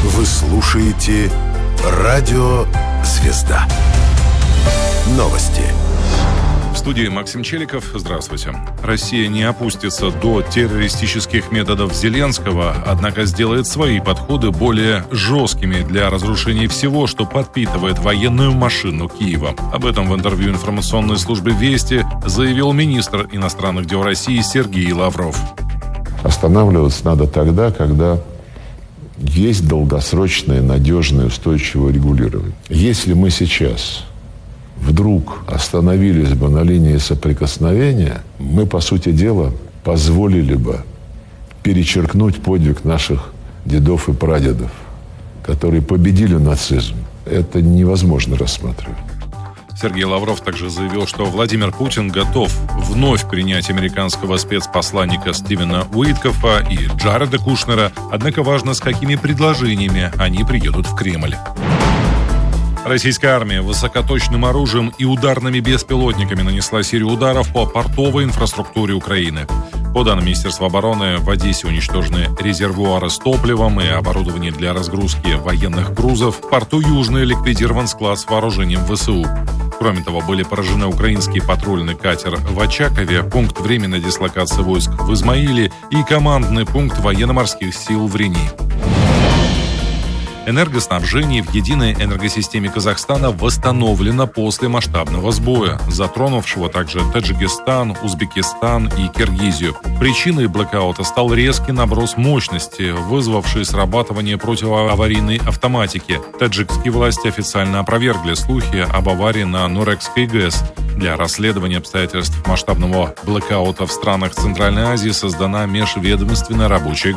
Вы слушаете «Радио Звезда». Новости. В студии Максим Челиков. Здравствуйте. Россия не опустится до террористических методов Зеленского, однако сделает свои подходы более жесткими для разрушения всего, что подпитывает военную машину Киева. Об этом в интервью информационной службе «Вести» заявил министр иностранных дел России Сергей Лавров. Останавливаться надо тогда, когда есть долгосрочное, надежное, устойчивое регулирование. Если мы сейчас вдруг остановились бы на линии соприкосновения, мы, по сути дела, позволили бы перечеркнуть подвиг наших дедов и прадедов, которые победили нацизм. Это невозможно рассматривать. Сергей Лавров также заявил, что Владимир Путин готов вновь принять американского спецпосланника Стивена Уиткофа и Джареда Кушнера, однако важно, с какими предложениями они приедут в Кремль. Российская армия высокоточным оружием и ударными беспилотниками нанесла серию ударов по портовой инфраструктуре Украины. По данным Министерства обороны, в Одессе уничтожены резервуары с топливом и оборудование для разгрузки военных грузов. В порту Южный ликвидирован склад с вооружением ВСУ. Кроме того, были поражены украинский патрульный катер в Очакове, пункт временной дислокации войск в Измаиле и командный пункт военно-морских сил в Рени. Энергоснабжение в единой энергосистеме Казахстана восстановлено после масштабного сбоя, затронувшего также Таджикистан, Узбекистан и Киргизию. Причиной блэкаута стал резкий наброс мощности, вызвавший срабатывание противоаварийной автоматики. Таджикские власти официально опровергли слухи об аварии на Нурекской ГЭС. Для расследования обстоятельств масштабного блэкаута в странах Центральной Азии создана межведомственная рабочая